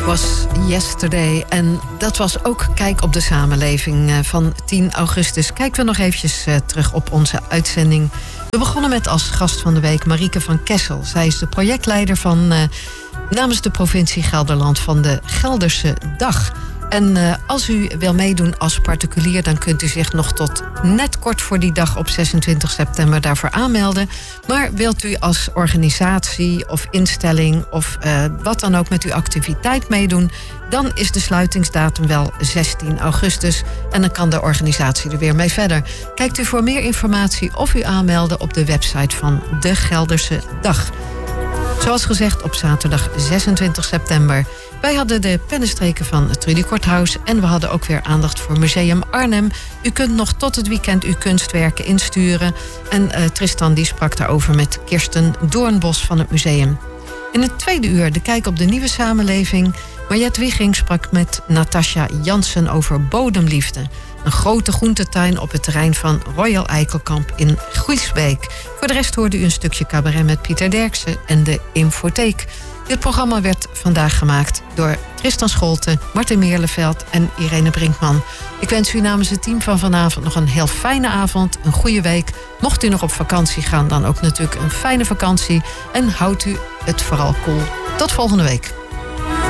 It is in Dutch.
Was Yesterday. En dat was ook Kijk op de Samenleving van 10 augustus. Kijken we nog eventjes terug op onze uitzending. We begonnen met als gast van de week Marieke van Kessel. Zij is de projectleider van namens de provincie Gelderland van de Gelderse Dag. En als u wil meedoen als particulier, dan kunt u zich nog tot net kort voor die dag op 26 september daarvoor aanmelden. Maar wilt u als organisatie of instelling of wat dan ook met uw activiteit meedoen, dan is de sluitingsdatum wel 16 augustus. En dan kan de organisatie er weer mee verder. Kijkt u voor meer informatie of u aanmelden op de website van de Gelderse Dag. Zoals gezegd op zaterdag 26 september. Wij hadden de pennenstreken van Trudy Korthuis en we hadden ook weer aandacht voor Museum Arnhem. U kunt nog tot het weekend uw kunstwerken insturen. En Tristan die sprak daarover met Kirsten Doornbos van het museum. In het tweede uur de kijk op de nieuwe samenleving. Mariette Wigging sprak met Natasja Jansen over bodemliefde. Een grote groentetuin op het terrein van Royal Eikelkamp in Giesbeek. Voor de rest hoorde u een stukje cabaret met Pieter Derksen en de Infotheek. Dit programma werd vandaag gemaakt door Tristan Scholte, Martin Meerleveld en Irene Brinkman. Ik wens u namens het team van vanavond nog een heel fijne avond, een goede week. Mocht u nog op vakantie gaan, dan ook natuurlijk een fijne vakantie. En houdt u het vooral cool. Tot volgende week.